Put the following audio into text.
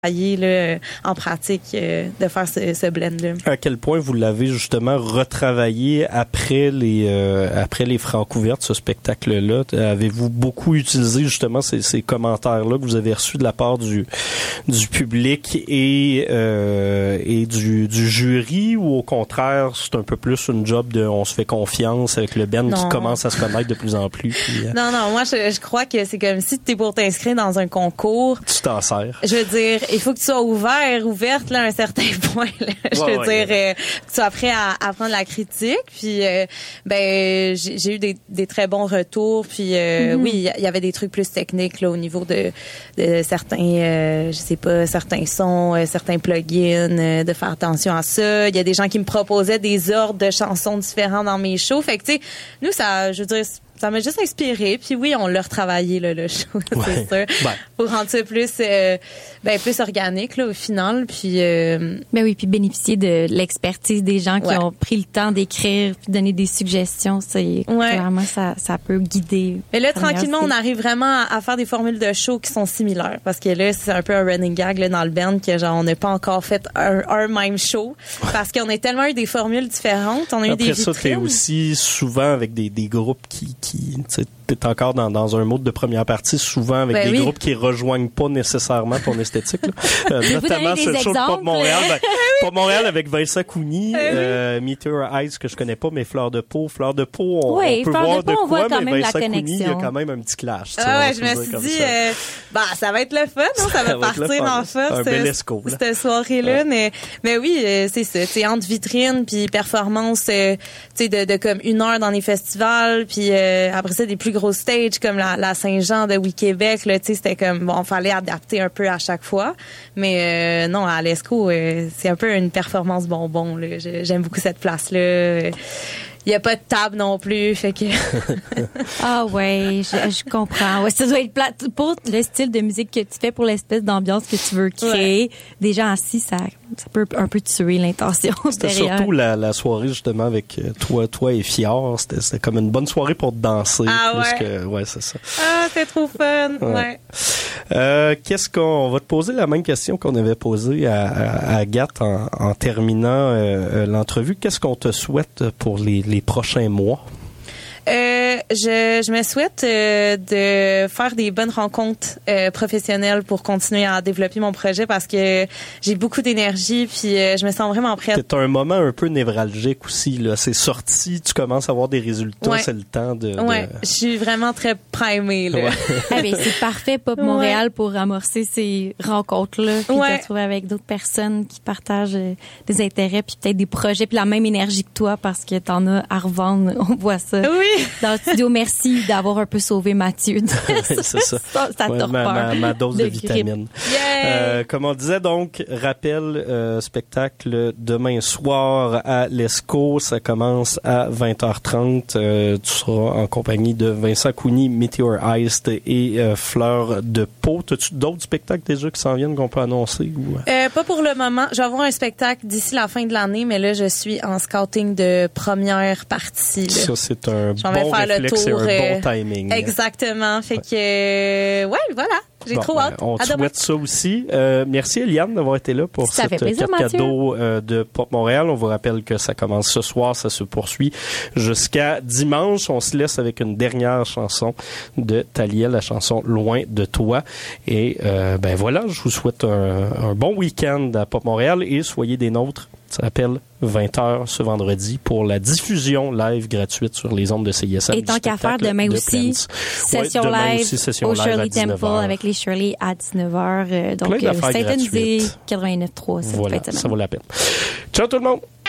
là, en pratique de faire ce blend-là. À quel point vous l'avez justement retravaillé après les Francouvertes, ce spectacle-là? Avez-vous beaucoup utilisé justement ces commentaires-là que vous avez reçus de la part du public et du jury, ou au contraire, c'est un peu plus une job de on se fait confiance avec le band qui commence à se connaître de plus en plus? Puis, Non, moi je crois que c'est comme si tu es pour t'inscrire dans un concours. Tu t'en sers. Je veux dire, il faut que tu sois ouverte là, à un certain point. Là. Je veux dire, que tu sois prêt à prendre la critique. Puis, j'ai eu des très bons retours. Puis, oui, il y avait des trucs plus techniques là au niveau de certains, certains sons, certains plugins, de faire attention à ça. Il y a des gens qui me proposaient des ordres de chansons différents dans mes shows. Fait que, tu sais, nous, ça, je veux dire, ça m'a juste inspiré. Puis oui, on l'a retravaillé, là, le show, c'est sûr. Pour rendre ça plus organique, là, au final. Puis, puis bénéficier de l'expertise des gens qui ont pris le temps d'écrire puis donner des suggestions. C'est clairement, ça peut guider. Mais là, tranquillement, on arrive vraiment à faire des formules de show qui sont similaires. Parce que là, c'est un peu un running gag, là, dans le band, que genre, on n'a pas encore fait un même show. Parce qu'on a tellement eu des formules différentes. On a eu des vitrines. Après ça, t'es aussi souvent avec des groupes qui t'es encore dans un mode de première partie, souvent avec des groupes qui rejoignent pas nécessairement ton esthétique. Notamment ce show de Pop Montréal. Pop Montréal avec Vincent Cougny, Meteor Ice, que je connais pas, mais Fleur de Peau. Fleur de Peau, on peut voir de quoi, mais Vincent Cougny, il y a quand même un petit clash. Je me suis dit, ça va être le fun, non? Ça va partir en force. Un bel esco, cette soirée-là. Mais oui, c'est ça. C'est entre vitrine puis performance, de comme 1 heure dans les festivals, puis après ça, des plus gros stages comme la Saint-Jean de Oui-Québec, là, c'était comme, fallait adapter un peu à chaque fois. Mais non, à l'ESCO, c'est un peu une performance bonbon, là. J'aime beaucoup cette place-là. Il n'y a pas de table non plus, fait que... Ah ouais, je comprends. Ouais, ça doit être plate. Pour le style de musique que tu fais, pour l'espèce d'ambiance que tu veux créer, des gens assis, ça peut un peu tuer l'intention. C'était surtout la soirée, justement, avec toi et Fior. C'était comme une bonne soirée pour danser. C'est ça. Ah, c'est trop fun. Ouais. On va te poser la même question qu'on avait posée à Agathe en terminant l'entrevue. Qu'est-ce qu'on te souhaite pour les prochains mois? Je me souhaite de faire des bonnes rencontres professionnelles pour continuer à développer mon projet, parce que j'ai beaucoup d'énergie, puis je me sens vraiment prête. C'est un moment un peu névralgique aussi, là. C'est sorti, tu commences à avoir des résultats, c'est le temps de... je suis vraiment très primée, là. C'est parfait, Pop Montréal, pour amorcer ces rencontres-là, puis te retrouver avec d'autres personnes qui partagent des intérêts, puis peut-être des projets, puis la même énergie que toi, parce que t'en as à revendre, on voit ça. Oui. Dans le studio, merci d'avoir un peu sauvé Mathieu. C'est ça. Ça ma dose de vitamines. Comme on disait, donc, rappel, spectacle demain soir à l'ESCO. Ça commence à 20h30. Tu seras en compagnie de Vincent Cougny, Meteor Ice et Fleur de Peau. As-tu d'autres spectacles déjà qui s'en viennent qu'on peut annoncer? Ou... pas pour le moment. Je vais avoir un spectacle d'ici la fin de l'année, mais là, je suis en scouting de première partie. Là. Ça, c'est un bon réflexe et un bon timing. Exactement. Fait que, voilà. J'ai trop hâte. On te souhaite ça aussi. Merci Eliane d'avoir été là pour cette carte cadeau de Pop Montréal. On vous rappelle que ça commence ce soir, ça se poursuit jusqu'à dimanche. On se laisse avec une dernière chanson de Taliel, la chanson Loin de toi. Et voilà, je vous souhaite un bon week-end à Pop Montréal et soyez des nôtres. Ça s'appelle 20h ce vendredi pour la diffusion live gratuite sur les ondes de CISM. Et tant qu'à faire, demain aussi, session live au Shirley Temple avec les Shirley à 19h. Donc, synthétisé 89.3 cette fin de semaine. Voilà, ça vaut la peine. Ciao tout le monde!